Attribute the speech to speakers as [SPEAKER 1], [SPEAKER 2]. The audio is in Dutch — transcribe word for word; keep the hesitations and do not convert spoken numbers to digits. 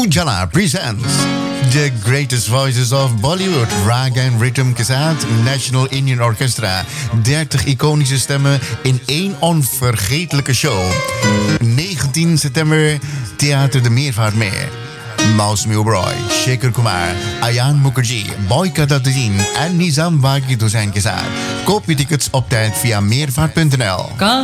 [SPEAKER 1] Ujala presents The Greatest Voices of Bollywood. Rag and Rhythm के साथ National Indian Orchestra. dertig iconische stemmen in één onvergetelijke show. negentien september, Theater de Meervaartmeer. Mausmi Oberoi, Shekhar Kumar, Ayan Mukherjee, Boyka Tazin en Nizam Wagid Hussain के साथ. Koop je tickets op tijd via meervaart punt n l.